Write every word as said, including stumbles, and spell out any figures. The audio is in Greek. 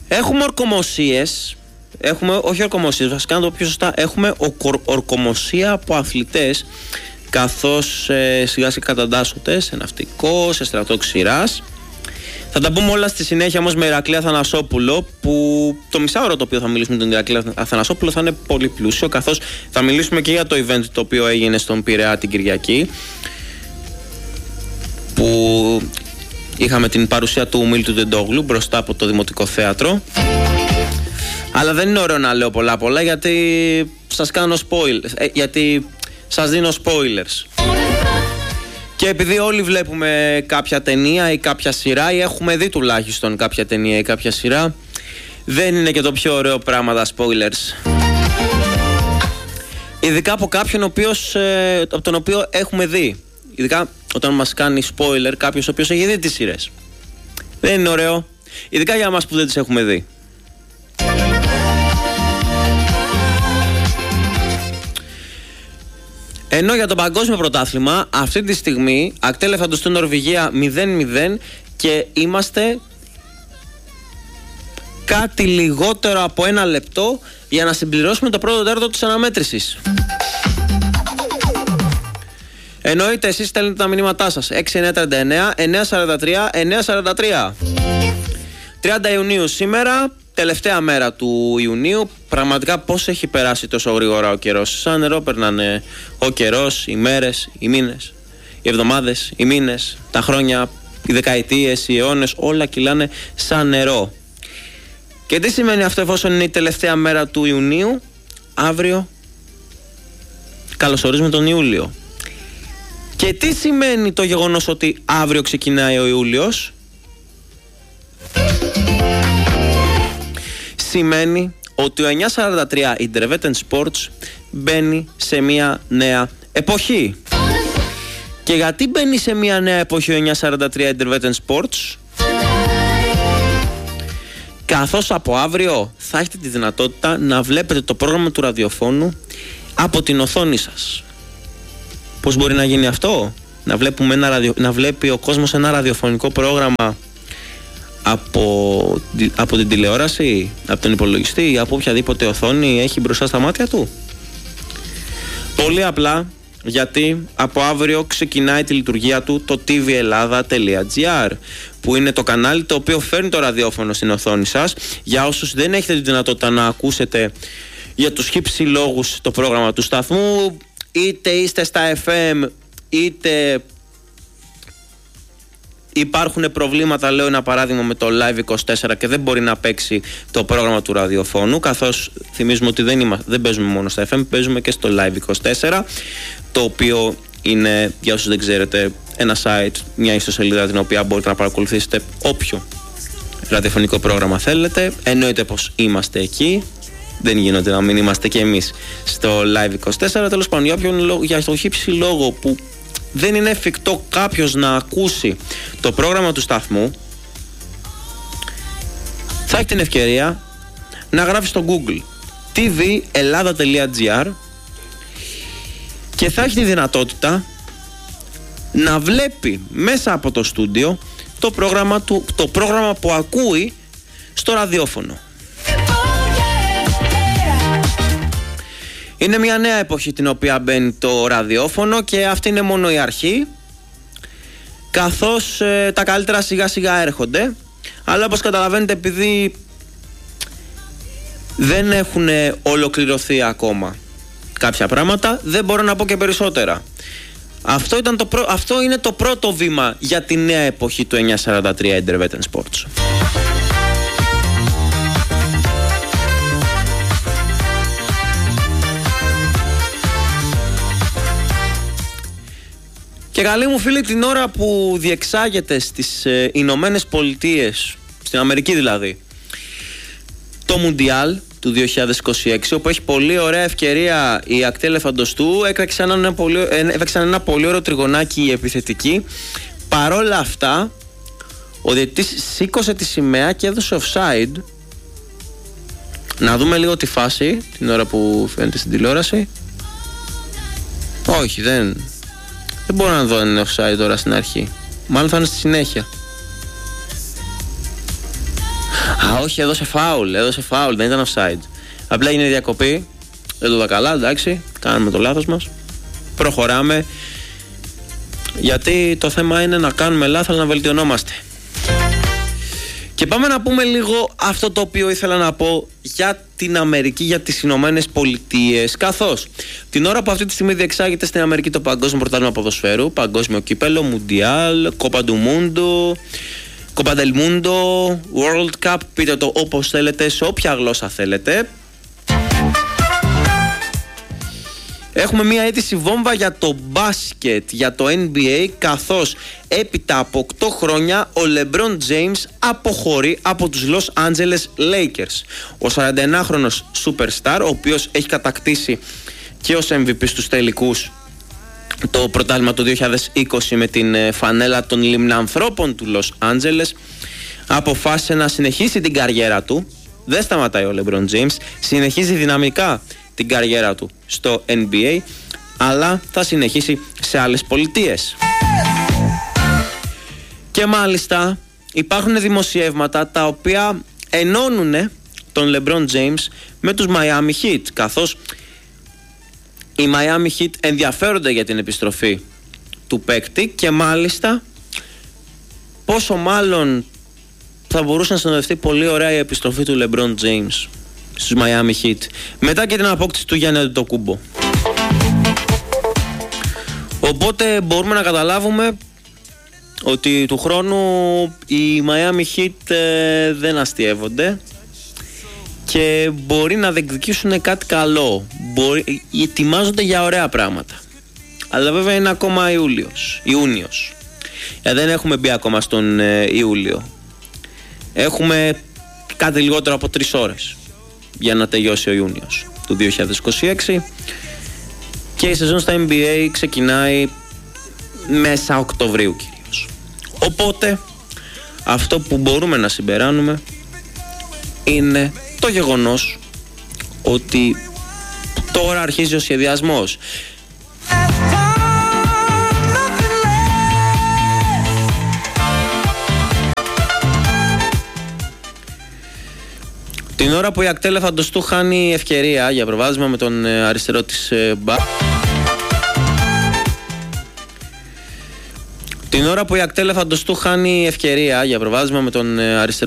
Έχουμε ορκομοσίες. Έχουμε, όχι ορκομοσίες, βασικά να το πω πιο σωστά. Έχουμε ορκομοσία από αθλητές, καθώς ε, σιγά σιγά καταντάσσονται σε ναυτικό, σε στρατό ξηράς. Θα τα πούμε όλα στη συνέχεια όμως με Ηρακλή Αθανασόπουλο, που το μισάωρο το οποίο θα μιλήσουμε με τον Ηρακλή Αθανασόπουλο θα είναι πολύ πλούσιο, καθώς θα μιλήσουμε και για το event το οποίο έγινε στον Πειραιά την Κυριακή, που είχαμε την παρουσία του Μίλτου Ντεντόγλου μπροστά από το Δημοτικό Θέατρο. Αλλά δεν είναι ωραίο να λέω πολλά πολλά, γιατί σας κάνω spoilers, ε, γιατί σας δίνω spoilers. Και επειδή όλοι βλέπουμε κάποια ταινία ή κάποια σειρά, ή έχουμε δει τουλάχιστον κάποια ταινία ή κάποια σειρά, δεν είναι και το πιο ωραίο πράγμα τα spoilers. Ειδικά από κάποιον ο οποίος, ε, από τον οποίο έχουμε δει. Ειδικά όταν μας κάνει spoiler κάποιος ο οποίος έχει δει τις σειρές. Δεν είναι ωραίο. Ειδικά για μας που δεν τις έχουμε δει. Ενώ για το παγκόσμιο πρωτάθλημα αυτή τη στιγμή Ακτέλ Ελεφαντοστού Νορβηγία μηδέν μηδέν και είμαστε κάτι λιγότερο από ένα λεπτό για να συμπληρώσουμε το πρώτο τέταρτο της αναμέτρησης. Εννοείται, εσείς στέλνετε τα μηνύματά σας έξι εννιά τρία εννιά εννιά σαράντα τρία εννιά σαράντα τρία. τριάντα Ιουνίου σήμερα, τελευταία μέρα του Ιουνίου. Πραγματικά πώς έχει περάσει τόσο γρήγορα ο καιρός. Σαν νερό περνάνε ο καιρός, οι μέρες, οι μήνες, οι εβδομάδες, οι μήνες, τα χρόνια, οι δεκαετίες, οι αιώνες, όλα κυλάνε σαν νερό. Και τι σημαίνει αυτό εφόσον είναι η τελευταία μέρα του Ιουνίου? Αύριο καλωσορίζουμε τον Ιούλιο. Και τι σημαίνει το γεγονός ότι αύριο ξεκινάει ο Ιούλιος? Σημαίνει ότι ο εννιά σαράντα τρία Intervetten Sports μπαίνει σε μια νέα εποχή. Και γιατί μπαίνει σε μια νέα εποχή ο εννιά σαράντα τρία Intervetten Sports? Καθώς από αύριο θα έχετε τη δυνατότητα να βλέπετε το πρόγραμμα του ραδιοφώνου από την οθόνη σας. Πώς μπορεί να γίνει αυτό? Να, βλέπουμε ένα ραδιο... να βλέπει ο κόσμος ένα ραδιοφωνικό πρόγραμμα από, από την τηλεόραση, από τον υπολογιστή ή από οποιαδήποτε οθόνη έχει μπροστά στα μάτια του. Πολύ απλά, γιατί από αύριο ξεκινάει τη λειτουργία του το τι βι Ελλάδα τελεία τζι άρ, που είναι το κανάλι το οποίο φέρνει το ραδιόφωνο στην οθόνη σας. Για όσους δεν έχετε τη δυνατότητα να ακούσετε για τους χύψη λόγους το πρόγραμμα του σταθμού, είτε είστε στα εφ εμ είτε υπάρχουν προβλήματα, λέω ένα παράδειγμα με το Live είκοσι τέσσερα και δεν μπορεί να παίξει το πρόγραμμα του ραδιοφώνου, καθώς θυμίζουμε ότι δεν, είμα, δεν παίζουμε μόνο στα εφ εμ, παίζουμε και στο Live είκοσι τέσσερα, το οποίο είναι, για όσους δεν ξέρετε, ένα site, μια ιστοσελίδα την οποία μπορείτε να παρακολουθήσετε όποιο ραδιοφωνικό πρόγραμμα θέλετε. Εννοείται πως είμαστε εκεί, δεν γίνονται να μην είμαστε και εμείς στο Live είκοσι τέσσερα. Τέλος πάντων, για, όποιον, για το χύψη λόγο που δεν είναι εφικτό κάποιος να ακούσει το πρόγραμμα του σταθμού, θα έχει την ευκαιρία να γράφει στο Google τι βι Ελλάδα τελεία τζι άρ και θα έχει τη δυνατότητα να βλέπει μέσα από το στούντιο το πρόγραμμα, του, το πρόγραμμα που ακούει στο ραδιόφωνο. Είναι μια νέα εποχή την οποία μπαίνει το ραδιόφωνο και αυτή είναι μόνο η αρχή, καθώς ε, τα καλύτερα σιγά σιγά έρχονται, αλλά όπως καταλαβαίνετε, επειδή δεν έχουν ολοκληρωθεί ακόμα κάποια πράγματα, δεν μπορώ να πω και περισσότερα. Αυτό, ήταν το πρω... Αυτό είναι το πρώτο βήμα για τη νέα εποχή του εννιά σαράντα τρία Intervetten Sports. Και καλή μου φίλη, την ώρα που διεξάγεται στις ε, Ηνωμένες Πολιτείες, στην Αμερική δηλαδή, το Μουντιάλ του δύο χιλιάδες είκοσι έξι, όπου έχει πολύ ωραία ευκαιρία η Ακτέλ Ελεφαντοστού, έκραξαν ένα πολύ, έπαιξαν ένα πολύ ωραίο τριγωνάκι επιθετική. Παρόλα αυτά, ο διαιτητής σήκωσε τη σημαία και έδωσε offside. Να δούμε λίγο τη φάση, την ώρα που φαίνεται στην τηλεόραση. Όχι, δεν... Δεν μπορώ να δω αν είναι offside τώρα στην αρχή. Μάλλον θα είναι στη συνέχεια. Α, όχι, έδωσε φάουλ, έδωσε φάουλ, δεν ήταν offside. Απλά έγινε διακοπή, δεν το είδα καλά, εντάξει, κάνουμε το λάθος μας. Προχωράμε, γιατί το θέμα είναι να κάνουμε λάθος, αλλά να βελτιωνόμαστε. Και πάμε να πούμε λίγο αυτό το οποίο ήθελα να πω για την Αμερική, για τις Ηνωμένες Πολιτείες. Καθώς την ώρα που αυτή τη στιγμή διεξάγεται στην Αμερική το Παγκόσμιο Πρωτάθλημα Ποδοσφαίρου, Παγκόσμιο Κύπελλο, Μουντιάλ, Κόπα του Μούντο, Κόπα del Mundo, World Cup, πείτε το όπως θέλετε, σε όποια γλώσσα θέλετε. Έχουμε μια αίτηση βόμβα για το μπάσκετ, για το N B A, καθώς έπειτα από οκτώ χρόνια ο LeBron James αποχωρεί από τους Los Angeles Lakers. Ο σαρανταενάχρονος superstar, ο οποίος έχει κατακτήσει και ως εμ βι πι στους τελικούς το πρωτάθλημα του δύο χιλιάδες είκοσι με την φανέλα των λιμνανθρώπων του Los Angeles, αποφάσισε να συνεχίσει την καριέρα του. Δεν σταματάει ο LeBron James, συνεχίζει δυναμικά την καριέρα του στο N B A, αλλά θα συνεχίσει σε άλλες πολιτείες. Και μάλιστα υπάρχουν δημοσιεύματα τα οποία ενώνουν τον LeBron James με τους Miami Heat, καθώς οι Miami Heat ενδιαφέρονται για την επιστροφή του παίκτη και μάλιστα πόσο μάλλον θα μπορούσε να συνοδευτεί πολύ ωραία η επιστροφή του LeBron James στους Miami Heat μετά και την απόκτηση του Γιάννη Αντετοκούμπο. Οπότε μπορούμε να καταλάβουμε ότι του χρόνου οι Miami Heat ε, δεν αστιεύονται και μπορεί να διεκδικήσουν κάτι καλό. Μπορεί, ετοιμάζονται για ωραία πράγματα. Αλλά βέβαια είναι ακόμα Ιούλιος, Ιούνιος. Ε, δεν έχουμε μπει ακόμα στον ε, Ιούλιο. Έχουμε κάτι λιγότερο από τρεις ώρες για να τελειώσει ο Ιούνιος του δύο χιλιάδες είκοσι έξι και η σεζόν στα N B A ξεκινάει μέσα Οκτωβρίου κυρίως. Οπότε αυτό που μπορούμε να συμπεράνουμε είναι το γεγονός ότι τώρα αρχίζει ο σχεδιασμός. Την ώρα που η Ακτέλ Εφαντοστού χάνει ευκαιρία για προβάδισμα με τον αριστερό της μπα... Την ώρα που η Ακτέλ Εφαντοστού χάνει ευκαιρία για προβάδισμα με τον αριστερό